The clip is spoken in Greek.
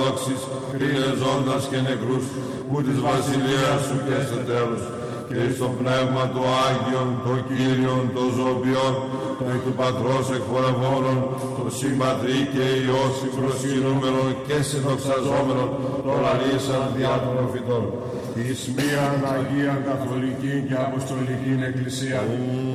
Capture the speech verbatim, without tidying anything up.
δόξης, κρίνε ζώντας και νεκρούς, που της βασιλείας σου και σε τέλος, και εις το πνεύμα του Άγιον, το Κύριον, το ζωοποιόν, το εκ του Πατρός εκφορευόμενον, το Συμπατρί και Υιός συμπροσκυνούμενον και συνδοξαζόμενον, το λαλήσαν διά των οφητών. Εις μίαν Αγίαν Καθολική και Αποστολική Εκκλησία.